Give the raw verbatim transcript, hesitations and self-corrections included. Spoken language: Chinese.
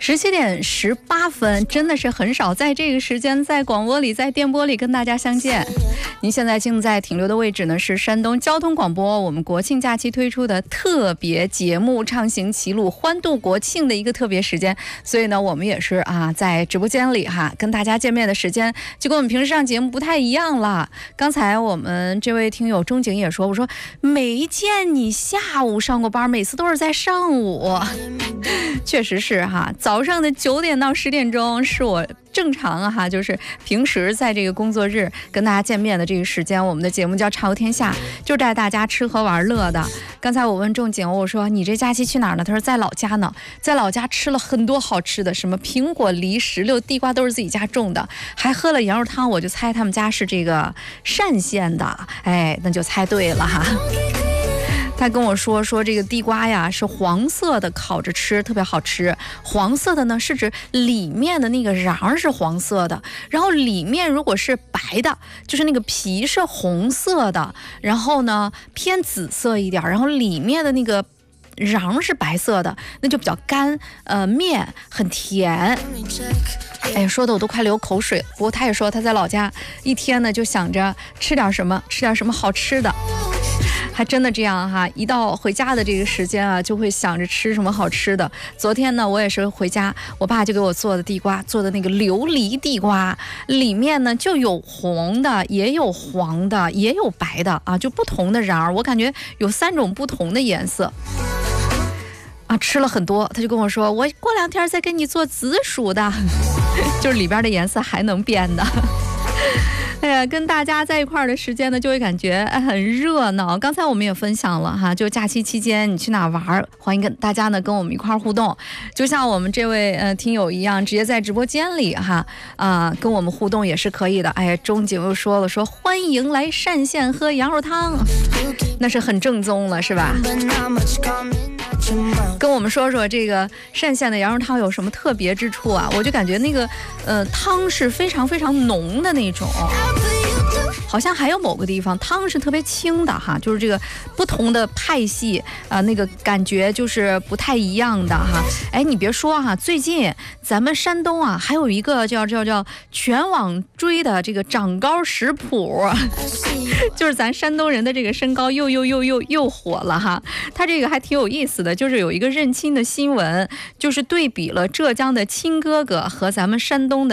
十七点十八分，真的是很少在这个时间在广播里在电波里跟大家相见。您现在正在停留的位置呢是山东交通广播我们国庆假期推出的特别节目，畅行齐鲁欢度国庆的一个特别时间。所以呢我们也是啊在直播间里哈跟大家见面的时间就跟我们平时上节目不太一样了。刚才我们这位听友钟景也说，我说没见你下午上过班，每次都是在上午。确实是哈，早上的九点到十点钟是我正常啊哈，就是平时在这个工作日跟大家见面的这个时间，我们的节目叫畅游天下，就带大家吃喝玩乐的。刚才我问仲景，我说你这假期去哪儿呢？他说在老家呢，在老家吃了很多好吃的，什么苹果、梨、石榴、地瓜都是自己家种的，还喝了羊肉汤，我就猜他们家是这个单县的，哎，那就猜对了哈。他跟我说说这个地瓜呀是黄色的，烤着吃特别好吃。黄色的呢是指里面的那个瓤是黄色的，然后里面如果是白的，就是那个皮是红色的，然后呢偏紫色一点，然后里面的那个瓤是白色的，那就比较干，呃，面很甜。哎，说的我都快流口水。不过他也说他在老家一天呢就想着吃点什么，吃点什么好吃的。还真的这样哈，一到回家的这个时间啊，就会想着吃什么好吃的。昨天呢，我也是回家，我爸就给我做的地瓜，做的那个琉璃地瓜，里面呢就有红的，也有黄的，也有白的啊，就不同的瓤，我感觉有三种不同的颜色。啊，吃了很多，他就跟我说，我过两天再给你做紫薯的，就是里边的颜色还能变的。哎呀，跟大家在一块儿的时间呢，就会感觉很热闹。刚才我们也分享了哈，就假期期间你去哪玩，欢迎跟大家呢跟我们一块儿互动，就像我们这位呃听友一样，直接在直播间里哈啊、呃、跟我们互动也是可以的。哎呀，钟景又说了，说欢迎来单县喝羊肉汤，那是很正宗了，是吧？跟我们说说这个单县的羊肉汤有什么特别之处啊？我就感觉那个呃汤是非常非常浓的那种。好像还有某个地方汤是特别清的哈，就是这个不同的派系啊、呃，那个感觉就是不太一样的哈。哎，你别说哈，最近咱们山东啊还有一个叫叫叫全网追的这个长高食谱，就是咱山东人的这个身高又又又又又火了哈。他这个还挺有意思的，就是有一个认亲的新闻，就是对比了浙江的亲哥哥和咱们山东的